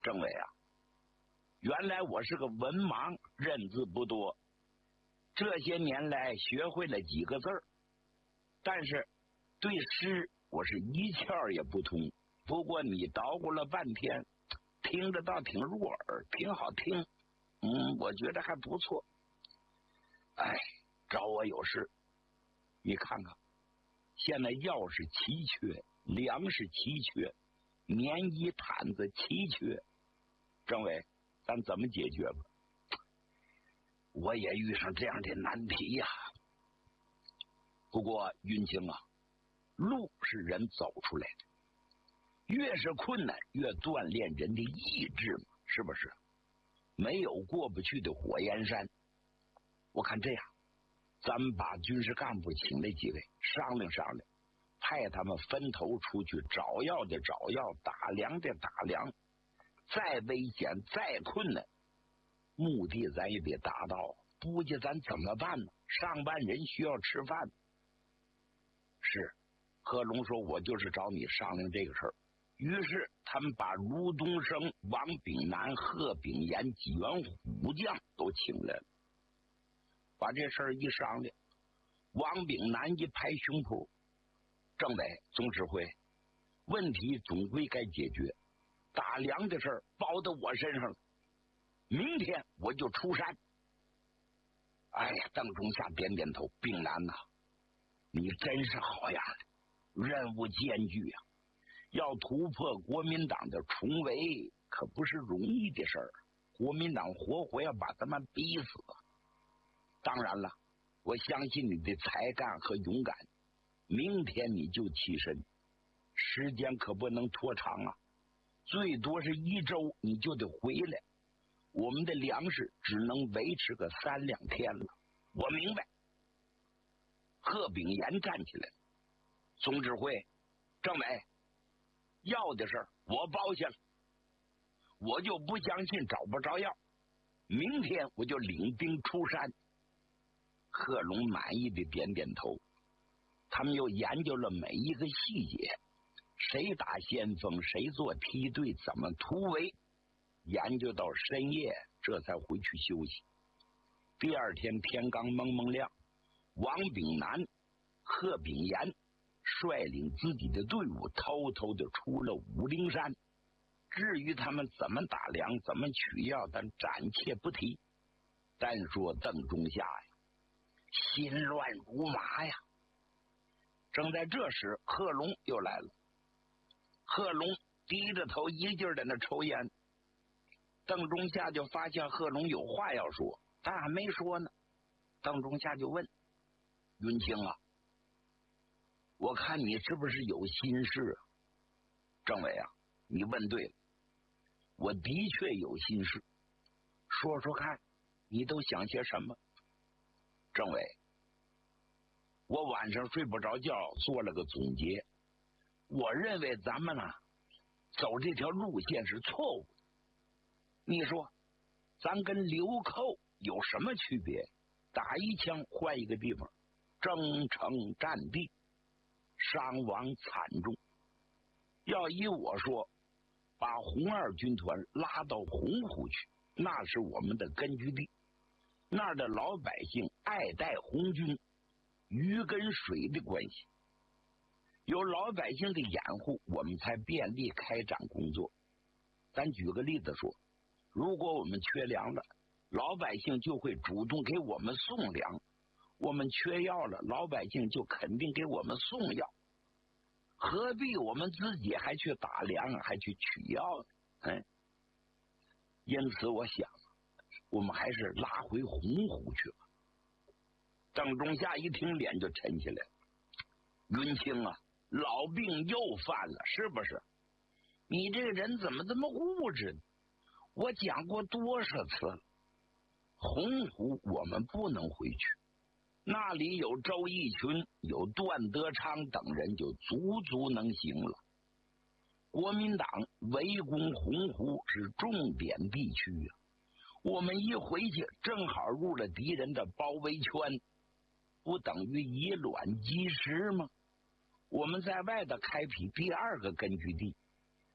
政委啊，原来我是个文盲，认字不多，这些年来学会了几个字儿，但是对诗我是一窍也不通。不过你捣鼓了半天，听着倒挺入耳，挺好听，我觉得还不错。哎，找我有事，你看看，现在药是奇缺，粮食奇缺，棉衣毯子奇缺，政委，咱怎么解决吧？我也遇上这样的难题呀。不过云清啊，路是人走出来的，越是困难越锻炼人的意志嘛，是不是？没有过不去的火焰山。我看这样，咱们把军事干部请来几位商量商量，派他们分头出去找药的找药，打粮的打粮，再危险再困难，目的咱也得达到，不然咱怎么办呢？上万人需要吃饭。是，贺龙说，我就是找你商量这个事儿。于是他们把卢东升、王炳南、贺炳炎几员虎将都请来了，把这事儿一商量，王炳南一拍胸脯，政委、总指挥，问题总归该解决，打粮的事儿包到我身上了，明天我就出山。哎呀，邓中夏点点头，炳南呐，你真是好样的，任务艰巨啊，要突破国民党的重围可不是容易的事儿，国民党活活要把他们逼死。当然了，我相信你的才干和勇敢，明天你就起身，时间可不能拖长啊，最多是1周你就得回来，我们的粮食只能维持个3、2天了。我明白。贺炳炎站起来，总指挥，政委，药的事儿我包下了，我就不相信找不着药，明天我就领兵出山。贺龙满意的点点头，他们又研究了每一个细节，谁打先锋，谁做梯队，怎么突围，研究到深夜，这才回去休息。第二天天刚蒙蒙亮，王炳南、贺炳炎率领自己的队伍偷偷的出了武陵山。至于他们怎么打粮，怎么取药，咱暂且不提。单说邓中夏呀，心乱如麻呀。正在这时，贺龙又来了。贺龙低着头一劲儿在那抽烟，邓中夏就发现贺龙有话要说，他还没说呢。邓中夏就问云清啊，我看你是不是有心事啊？政委啊，你问对了，我的确有心事，说说看，你都想些什么？政委，我晚上睡不着觉，做了个总结，我认为咱们呢走这条路线是错误的。你说咱跟流寇有什么区别？打一枪换一个地方，争城占地，伤亡惨重。要依我说，把红二军团拉到洪湖去，那是我们的根据地，那儿的老百姓爱戴红军，鱼跟水的关系，有老百姓的掩护，我们才便利开展工作。咱举个例子说，如果我们缺粮了，老百姓就会主动给我们送粮，我们缺药了，老百姓就肯定给我们送药，何必我们自己还去打粮，还去取药呢？因此我想，我们还是拉回洪湖去吧。邓中夏一听，脸就沉下来了。云清啊，老病又犯了，是不是？你这个人怎么这么物质呢？我讲过多少次了，洪湖我们不能回去，那里有周逸群，有段德昌等人，就足能行了。国民党围攻洪湖是重点地区啊，我们一回去正好入了敌人的包围圈，不等于以卵击石吗？我们在外头开辟第二个根据地，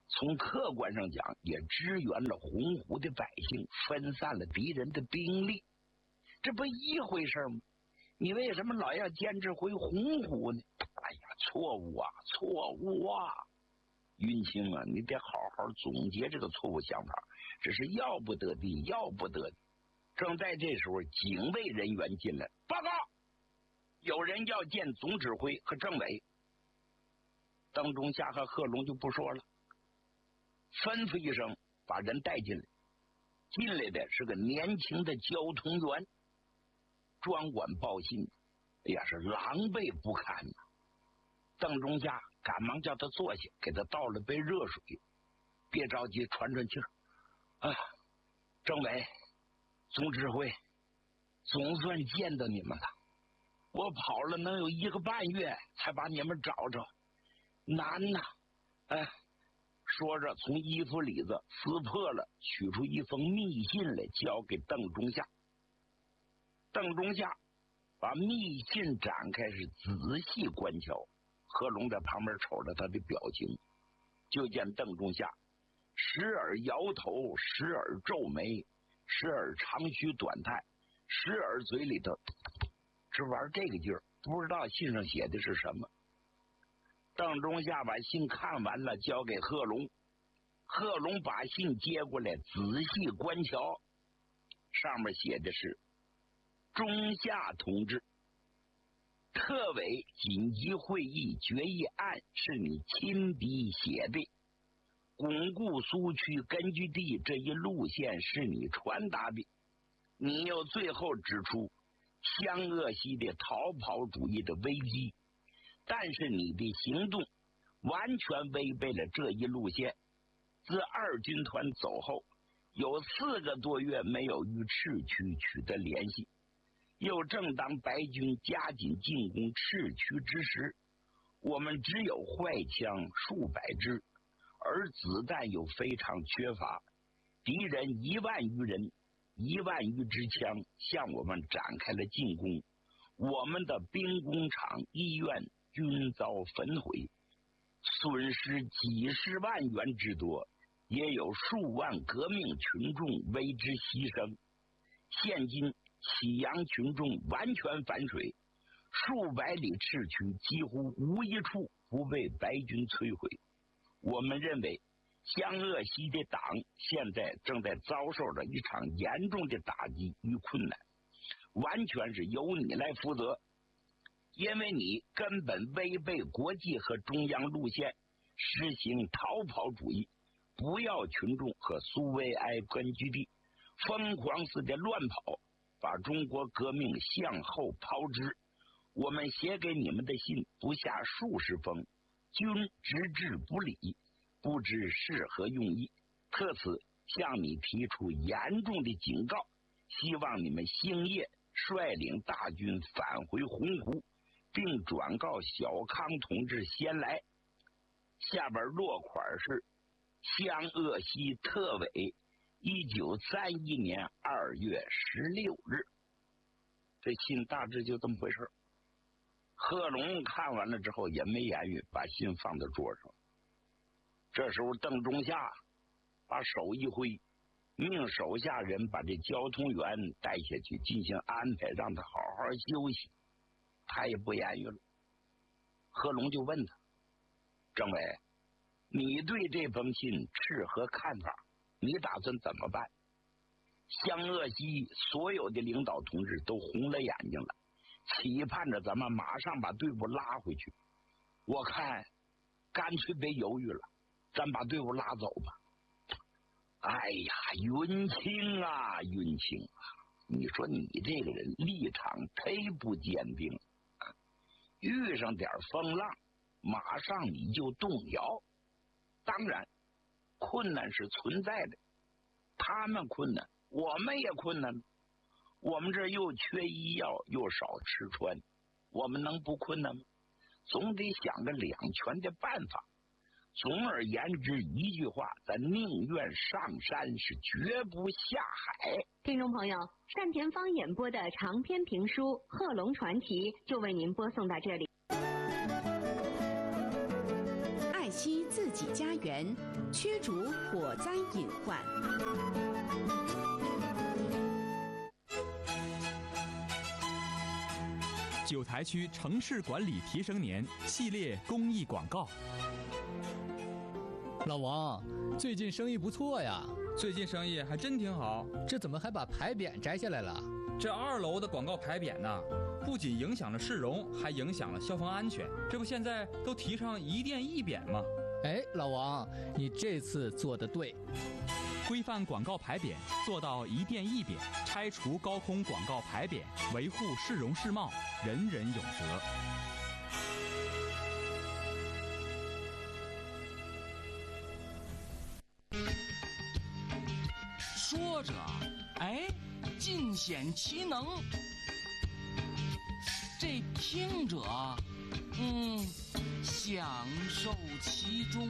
从客观上讲，也支援了洪湖的百姓，分散了敌人的兵力，这不一回事吗？你为什么老要坚持回洪湖呢？哎呀，错误啊，错误啊！云清啊，你得好好总结这个错误想法，这是要不得的，要不得的。正在这时候，警卫人员进来，报告，有人要见总指挥和政委。邓中夏和贺龙就不说了，吩咐一声，把人带进来。进来的是个年轻的交通员，专管报信，哎呀，是狼狈不堪呐。邓中夏赶忙叫他坐下，给他倒了杯热水。别着急，喘喘气儿。啊，政委、总指挥，总算见到你们了。我跑了能有1个半月，才把你们找着，难呐！哎，说着从衣服里子撕破了，取出一封密信来，交给邓中夏。邓中夏把密信展开，是仔细观瞧。贺龙在旁边瞅着他的表情，就见邓中夏时而摇头，时而皱眉，时而长吁短叹，时而嘴里头只玩这个劲儿，不知道信上写的是什么。邓中夏把信看完了，交给贺龙。贺龙把信接过来，仔细观瞧，上面写的是：中夏同志，特委紧急会议决议案是你亲笔写的，巩固苏区根据地这一路线是你传达的，你又最后指出湘鄂西的逃跑主义的危机，但是你的行动完全违背了这一路线。自二军团走后，有4个多月没有与赤区取得联系，又正当白军加紧进攻赤区之时，我们只有坏枪数百支，而子弹又非常缺乏，敌人1万余人，1万余支枪向我们展开了进攻，我们的兵工厂、医院均遭焚毁，损失几十万元之多，也有数万革命群众为之牺牲。现今启阳群众完全反水，数百里赤区几乎无一处不被白军摧毁。我们认为湘鄂西的党现在正在遭受着一场严重的打击与困难，完全是由你来负责，因为你根本违背国际和中央路线，实行逃跑主义，不要群众和苏维埃根据地，疯狂似的乱跑，把中国革命向后抛之。我们写给你们的信不下数十封，均直至不理，不知是何用意，特此向你提出严重的警告，希望你们星夜率领大军返回洪湖，并转告小康同志先来。下边落款是湘鄂西特委1931年2月16日。这信大致就这么回事。贺龙看完了之后也没言语，把信放在桌上。这时候邓中夏把手一挥，命手下人把这交通员带下去进行安排，让他好好休息。他也不言语了。贺龙就问他：政委，你对这封信是何看法？你打算怎么办？湘鄂西所有的领导同志都红了眼睛了，期盼着咱们马上把队伍拉回去。我看干脆别犹豫了，咱把队伍拉走吧。哎呀，云清啊，云清啊，你说你这个人立场忒不坚定，遇上点风浪马上你就动摇。当然困难是存在的，他们困难我们也困难，我们这又缺医药又少吃穿，我们能不困难吗？总得想个两全的办法。总而言之一句话，咱宁愿上山，是绝不下海。 听众朋友，单田芳演播的长篇评书《贺龙传奇》就为您播送到这里。 爱惜自己己家园，驱逐火灾隐患。 九台区城市管理提升年系列公益广告。 老王，最近生意不错呀。 最近生意还真挺好。 这怎么还把牌匾摘下来了？ 这2楼的广告牌匾呢，不仅影响了市容，还影响了消防安全。这不现在都提倡一店一匾吗？ 哎，老王，你这次做得对。 规范广告牌匾，做到一店一匾，拆除高空广告牌匾，维护市容市貌，人人有责。 说着，哎，尽显其能；这听者，享受其中。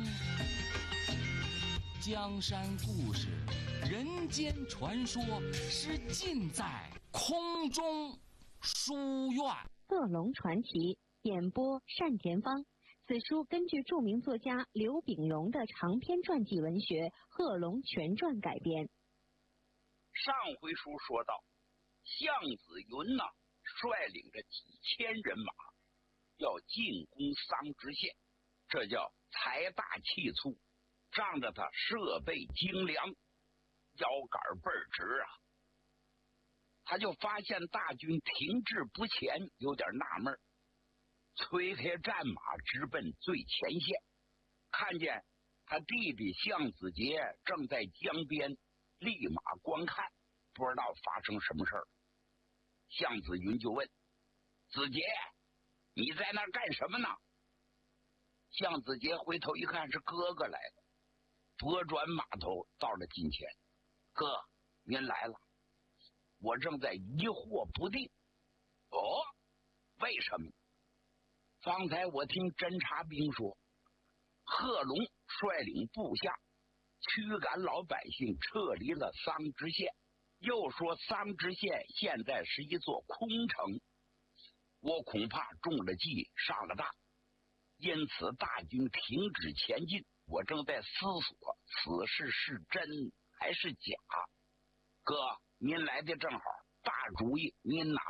江山故事，人间传说，是尽在空中书院。 贺龙传奇，演播单田芳。此书根据著名作家刘秉荣的长篇传记文学《贺龙全传》改编。 上回书说到，向子云率领着几千人马要进攻桑植县，这叫财大气粗，仗着他设备精良，腰杆倍儿直啊。他就发现大军停滞不前，有点纳闷，催开战马直奔最前线，看见他弟弟向子杰正在江边立马观看，不知道发生什么事儿。向子云就问子杰，你在那儿干什么呢？向子杰回头一看，是哥哥来的，拨转马头到了近前。哥，您来了，我正在疑惑不定。哦，为什么？方才我听侦察兵说，贺龙率领部下驱赶老百姓撤离了桑植县，又说桑植县现在是一座空城，我恐怕中了计，上了当，因此大军停止前进。我正在思索此事是真还是假。哥，您来的正好，大主意您拿。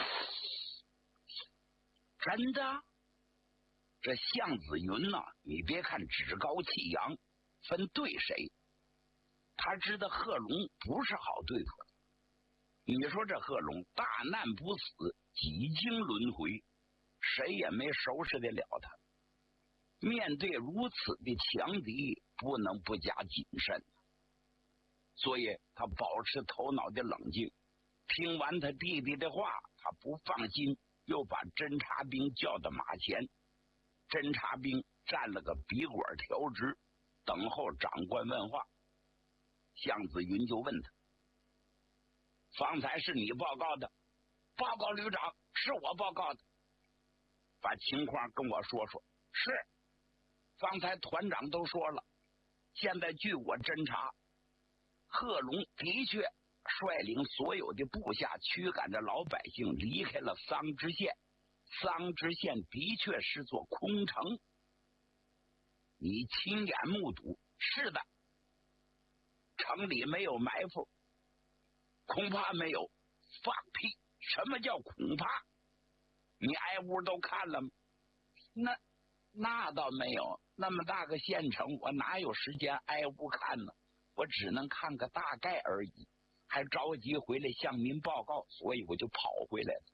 真的？这向子云你别看趾高气扬，分对谁，他知道贺龙不是好对付的。你说这贺龙大难不死，几经轮回，谁也没收拾得了他。面对如此的强敌，不能不加谨慎，所以他保持头脑的冷静。听完他弟弟的话，他不放心，又把侦察兵叫到马前。侦察兵站了个笔管调直，等候长官问话。向子云就问他，方才是你报告的？报告旅长，是我报告的。把情况跟我说说。是，方才团长都说了，现在据我侦查，贺龙的确率领所有的部下驱赶着老百姓离开了桑植县，桑植县的确是座空城。你亲眼目睹？是的。城里没有埋伏？恐怕没有。放屁！什么叫恐怕？你挨屋都看了吗？那倒没有，那么大个县城，我哪有时间挨屋看呢？我只能看个大概而已，还着急回来向您报告，所以我就跑回来了。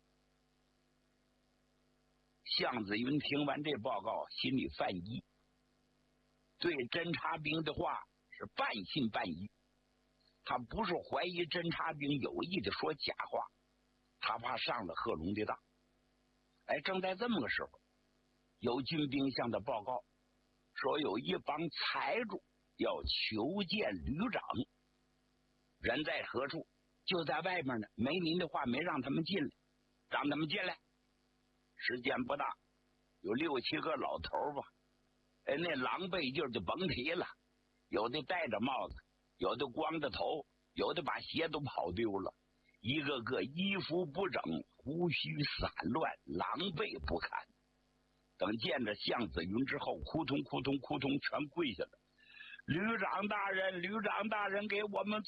向子云听完这报告，心里犯疑，对侦察兵的话是半信半疑。他不是怀疑侦察兵有意的说假话，他怕上了贺龙的当。正在这么个时候，有军兵向他报告说，有一帮财主要求见旅长。人在何处？就在外面呢，没您的话，没让他们进来，让他们进来。时间不大，有6、7个老头吧，那狼狈劲儿就甭提了，有的戴着帽子，有的光着头，有的把鞋都跑丢了，一个个衣服不整，胡须散乱，狼狈不堪。 等见着向子云之后，扑通扑通扑通全跪下了。旅长大人，旅长大人，给我们